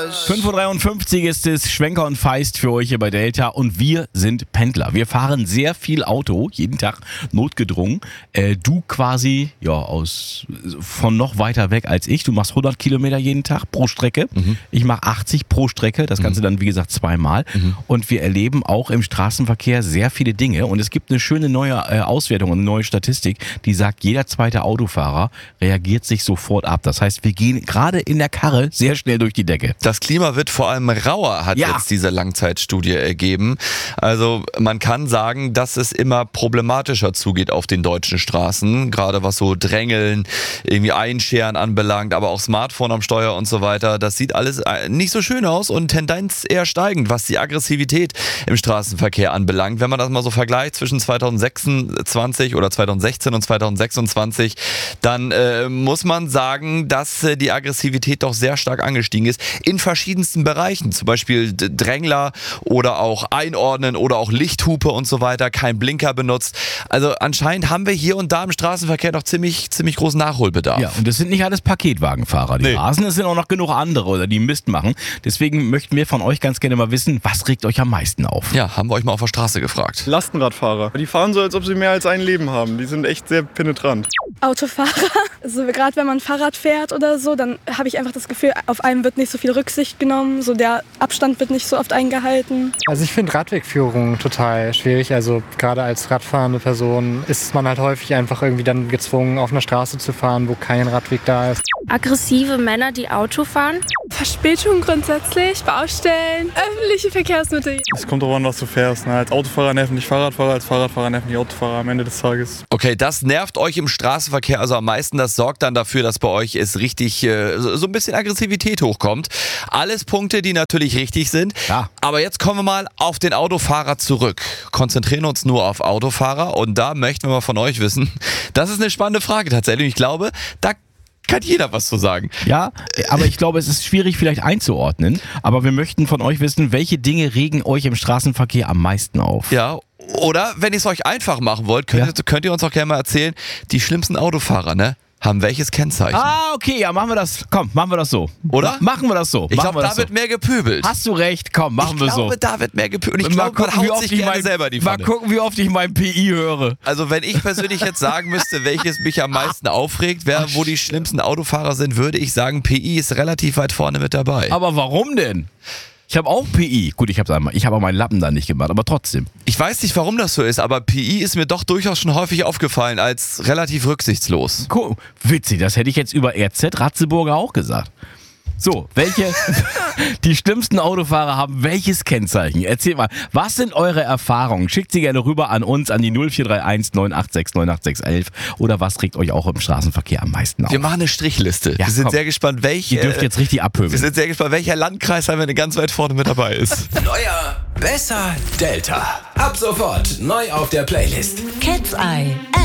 5:53 Uhr ist es, Schwenker und Feist für euch hier bei Delta und wir sind Pendler. Wir fahren sehr viel Auto, jeden Tag notgedrungen. Du quasi von noch weiter weg als ich. Du machst 100 Kilometer jeden Tag pro Strecke. Ich mache 80 pro Strecke, das Ganze dann wie gesagt zweimal. Und wir erleben auch im Straßenverkehr sehr viele Dinge und es gibt eine schöne neue Auswertung und eine neue Statistik, die sagt, jeder zweite Autofahrer reagiert sich sofort ab. Das heißt, wir gehen gerade in der Karre sehr schnell durch die Decke. Das Klima wird vor allem rauer, hat jetzt diese Langzeitstudie ergeben. Also man kann sagen, dass es immer problematischer zugeht auf den deutschen Straßen, gerade was so Drängeln, irgendwie Einscheren anbelangt, aber auch Smartphone am Steuer und so weiter. Das sieht alles nicht so schön aus und Tendenz eher steigend, was die Aggressivität im Straßenverkehr anbelangt. Wenn man das mal so vergleicht zwischen 2026 oder 2016 und 2026, dann muss man sagen, dass die Aggressivität doch sehr stark angestiegen ist in verschiedensten Bereichen, zum Beispiel Drängler oder auch Einordnen oder auch Lichthupe und so weiter, kein Blinker benutzt. Also anscheinend haben wir hier und da im Straßenverkehr noch ziemlich großen Nachholbedarf. Ja, und das sind nicht alles Paketwagenfahrer, die rasen, es sind auch noch genug andere oder die Mist machen. Deswegen möchten wir von euch ganz gerne mal wissen, was regt euch am meisten auf? Ja, haben wir euch mal auf der Straße gefragt. Lastenradfahrer. Die fahren so, als ob sie mehr als ein Leben haben. Die sind echt sehr penetrant. Autofahrer. Also gerade wenn man Fahrrad fährt oder so, dann habe ich einfach das Gefühl, auf einem wird nicht so viel Rücksicht genommen, so der Abstand wird nicht so oft eingehalten. Also ich finde Radwegführung total schwierig. Also gerade als radfahrende Person ist man halt häufig einfach irgendwie dann gezwungen, auf einer Straße zu fahren, wo kein Radweg da ist. Aggressive Männer, die Auto fahren. Verspätung grundsätzlich, Baustellen, öffentliche Verkehrsmittel. Es kommt darauf an, was du fährst. Als Autofahrer nerven nicht Fahrradfahrer, als Fahrradfahrer nerven nicht Autofahrer am Ende des Tages. Okay, das nervt euch im Straßenverkehr also am meisten. Das sorgt dann dafür, dass bei euch es richtig so ein bisschen Aggressivität hochkommt. Alles Punkte, die natürlich richtig sind. Ja. Aber jetzt kommen wir mal auf den Autofahrer zurück. Konzentrieren uns nur auf Autofahrer und da möchten wir mal von euch wissen. Das ist eine spannende Frage tatsächlich. Ich glaube, da kann jeder was zu sagen. Ja, aber ich glaube, es ist schwierig vielleicht einzuordnen. Aber wir möchten von euch wissen, welche Dinge regen euch im Straßenverkehr am meisten auf? Ja, oder wenn ihr es euch einfach machen wollt, könnt ihr uns auch gerne mal erzählen, die schlimmsten Autofahrer, ne? Haben welches Kennzeichen? Ah, okay, ja, machen wir das. Komm, machen wir das so. Oder? Machen wir das so. Ich glaube, da wird mehr gepöbelt. Hast du recht, komm, machen wir so. Ich glaube, da wird mehr gepöbelt. Und ich glaube, man haut sich gerne selber die Pfanne. Mal gucken, wie oft ich mein PI höre. Also wenn ich persönlich jetzt sagen müsste, welches mich am meisten aufregt, wo die schlimmsten Autofahrer sind, würde ich sagen, PI ist relativ weit vorne mit dabei. Aber warum denn? Ich habe auch PI. Gut, ich habe aber meinen Lappen da nicht gemacht, aber trotzdem. Ich weiß nicht, warum das so ist, aber PI ist mir doch durchaus schon häufig aufgefallen als relativ rücksichtslos. Cool. Witzig, das hätte ich jetzt über RZ Ratzeburger auch gesagt. So, die schlimmsten Autofahrer haben welches Kennzeichen? Erzählt mal, was sind eure Erfahrungen? Schickt sie gerne rüber an uns, an die 0431 986 98611 oder was regt euch auch im Straßenverkehr am meisten auf? Wir machen eine Strichliste. Ja, wir sind sehr gespannt, Ihr dürft jetzt richtig abhören. Wir sind sehr gespannt, welcher Landkreis haben wir ganz weit vorne mit dabei ist. Neuer, besser, Delta. Ab sofort neu auf der Playlist. Cat's Eye.